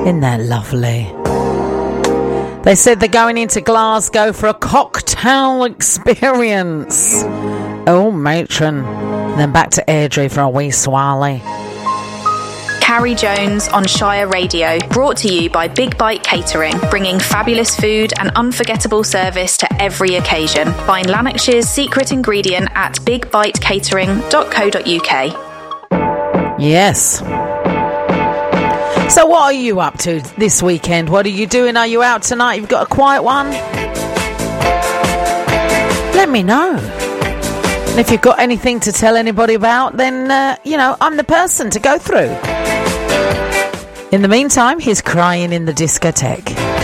Isn't that lovely? They said they're going into Glasgow for a cocktail experience. Oh, matron. And then back to Airdrie for a wee swally. Carrie Jones on Shire Radio, brought to you by Big Bite Catering, bringing fabulous food and unforgettable service to every occasion. Find Lanarkshire's secret ingredient at bigbitecatering.co.uk. Yes. So what are you up to this weekend? What are you doing? Are you out tonight? You've got a quiet one? Let me know. And if you've got anything to tell anybody about, then, I'm the person to go through. In the meantime, he's Crying in the Discotheque.